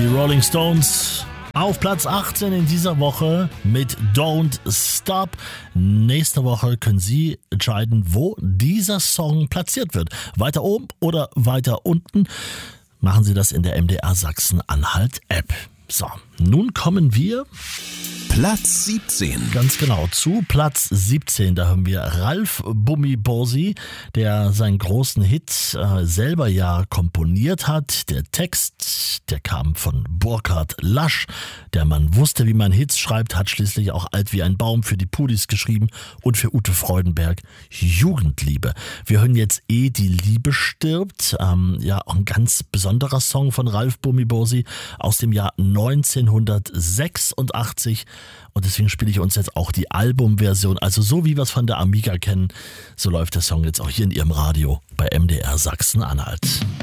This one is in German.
Die Rolling Stones auf Platz 18 in dieser Woche mit Don't Stop. Nächste Woche können Sie entscheiden, wo dieser Song platziert wird. Weiter oben oder weiter unten. Machen Sie das in der MDR Sachsen-Anhalt App. So, nun kommen wir Platz 17. ganz genau zu Platz 17. Da haben wir Ralf Bummi-Bosi, der seinen großen Hit selber ja komponiert hat. Der Text, der kam von Burkhard Lasch. Der Mann wusste, wie man Hits schreibt, hat schließlich auch Alt wie ein Baum für die Pudis geschrieben und für Ute Freudenberg Jugendliebe. Wir hören jetzt Die Liebe stirbt. Ja, auch ein ganz besonderer Song von Ralf Bummi-Bosi aus dem Jahr 1986. Und deswegen spiele ich uns jetzt auch die Albumversion. Also so wie wir es von der Amiga kennen, so läuft der Song jetzt auch hier in Ihrem Radio bei MDR Sachsen-Anhalt.